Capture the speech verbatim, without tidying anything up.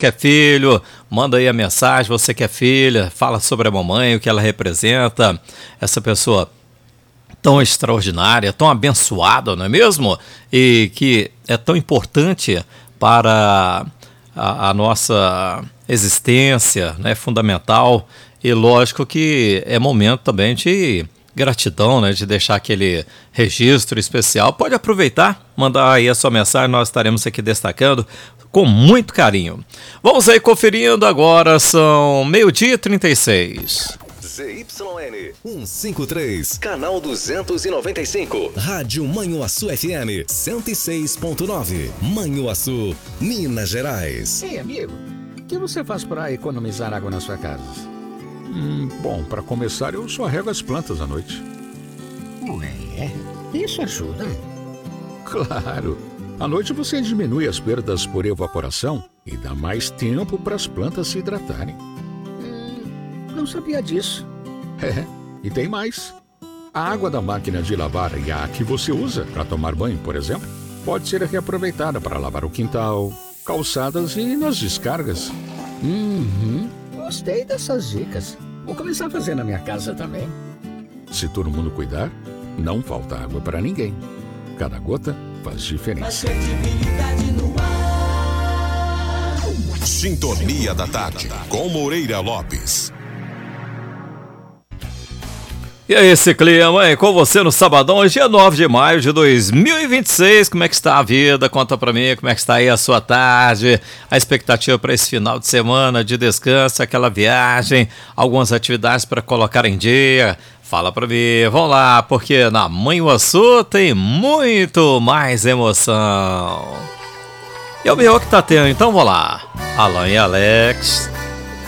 que é filho, manda aí a mensagem. Você que é filha, fala sobre a mamãe, o que ela representa. Essa pessoa tão extraordinária, tão abençoada, não é mesmo? E que é tão importante para a, a nossa existência, né? Fundamental. E lógico que é momento também de gratidão, né? De deixar aquele registro especial. Pode aproveitar, mandar aí a sua mensagem, nós estaremos aqui destacando com muito carinho. Vamos aí conferindo agora, são meio-dia e trinta e seis. Z Y N cento e cinquenta e três, canal duzentos e noventa e cinco, Rádio Manhuaçu F M cento e seis ponto nove, Manhuaçu, Minas Gerais. Ei, amigo, o que você faz para economizar água na sua casa? Hum, bom, para começar, eu só rego as plantas à noite. Ué, isso ajuda? Claro, à noite você diminui as perdas por evaporação e dá mais tempo para as plantas se hidratarem. Não sabia disso. É, e tem mais. A água da máquina de lavar e a que você usa para tomar banho, por exemplo, pode ser reaproveitada para lavar o quintal, calçadas e nas descargas. Uhum, gostei dessas dicas. Vou começar a fazer na minha casa também. Se todo mundo cuidar, não falta água para ninguém. Cada gota faz diferença. Sintonia da Tarde, com Moreira Lopes. E aí, esse clima, hein? Com você no sabadão, hoje é nove de maio de dois mil e vinte e seis. Como é que está a vida? Conta pra mim como é que está aí a sua tarde, a expectativa para esse final de semana de descanso, aquela viagem, algumas atividades para colocar em dia. Fala pra mim, vamos lá, porque na Manhuaçu tem muito mais emoção. E é o melhor que tá tendo, então vamos lá. Alan e Alex.